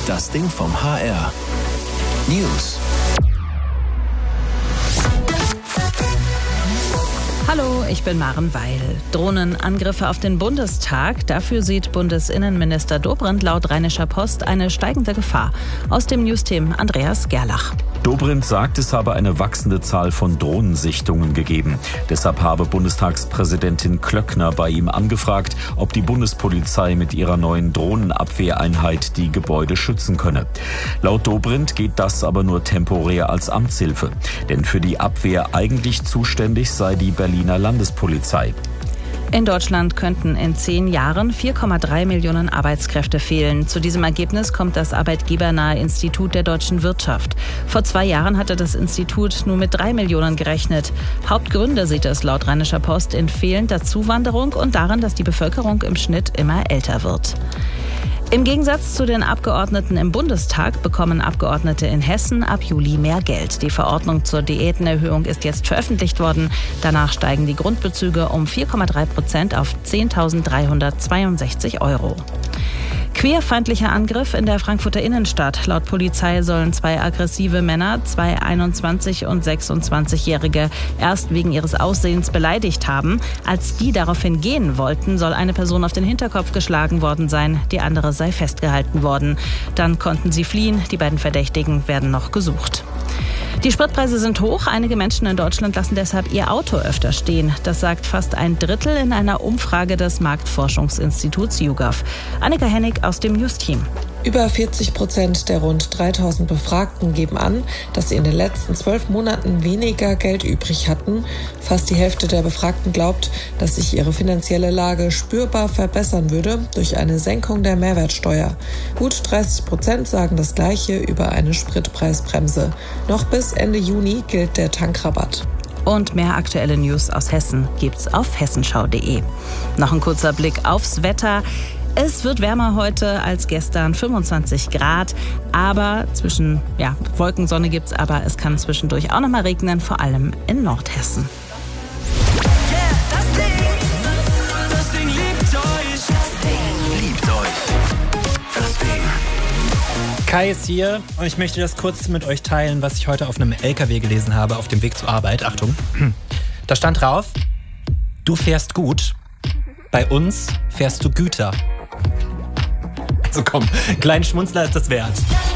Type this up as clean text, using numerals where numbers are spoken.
Das Ding vom HR. News. Hallo, ich bin Maren Weil. Drohnenangriffe auf den Bundestag. Dafür sieht Bundesinnenminister Dobrindt laut Rheinischer Post eine steigende Gefahr. Aus dem Newsteam Andreas Gerlach. Dobrindt sagt, es habe eine wachsende Zahl von Drohnensichtungen gegeben. Deshalb habe Bundestagspräsidentin Klöckner bei ihm angefragt, ob die Bundespolizei mit ihrer neuen Drohnenabwehreinheit die Gebäude schützen könne. Laut Dobrindt geht das aber nur temporär als Amtshilfe. Denn für die Abwehr eigentlich zuständig sei die Berliner Landespolizei. In Deutschland könnten in 10 Jahren 4,3 Millionen Arbeitskräfte fehlen. Zu diesem Ergebnis kommt das arbeitgebernahe Institut der deutschen Wirtschaft. Vor 2 Jahren hatte das Institut nur mit 3 Millionen gerechnet. Hauptgründe sieht es laut Rheinischer Post in fehlender Zuwanderung und darin, dass die Bevölkerung im Schnitt immer älter wird. Im Gegensatz zu den Abgeordneten im Bundestag bekommen Abgeordnete in Hessen ab Juli mehr Geld. Die Verordnung zur Diätenerhöhung ist jetzt veröffentlicht worden. Danach steigen die Grundbezüge um 4,3% auf 10.362 €. Queerfeindlicher Angriff in der Frankfurter Innenstadt. Laut Polizei sollen 2 aggressive Männer 2 21- und 26-Jährige erst wegen ihres Aussehens beleidigt haben. Als die daraufhin gehen wollten, soll eine Person auf den Hinterkopf geschlagen worden sein, die andere sei festgehalten worden. Dann konnten sie fliehen, die beiden Verdächtigen werden noch gesucht. Die Spritpreise sind hoch. Einige Menschen in Deutschland lassen deshalb ihr Auto öfter stehen. Das sagt fast ein Drittel in einer Umfrage des Marktforschungsinstituts YouGov. Annika Hennig aus dem News-Team. Über 40% der rund 3000 Befragten geben an, dass sie in den letzten 12 Monaten weniger Geld übrig hatten. Fast die Hälfte der Befragten glaubt, dass sich ihre finanzielle Lage spürbar verbessern würde durch eine Senkung der Mehrwertsteuer. Gut 30% sagen das Gleiche über eine Spritpreisbremse. Noch bis Ende Juni gilt der Tankrabatt. Und mehr aktuelle News aus Hessen gibt's auf hessenschau.de. Noch ein kurzer Blick aufs Wetter. Es wird wärmer heute als gestern, 25 Grad, aber Wolkensonne gibt's, aber es kann zwischendurch auch noch mal regnen, vor allem in Nordhessen. Das Ding liebt euch. Das Ding. Kai ist hier und ich möchte das kurz mit euch teilen, was ich heute auf einem LKW gelesen habe auf dem Weg zur Arbeit. Achtung, da stand drauf, du fährst gut, bei uns fährst du Güter. Also komm, kleinen Schmunzler ist das wert.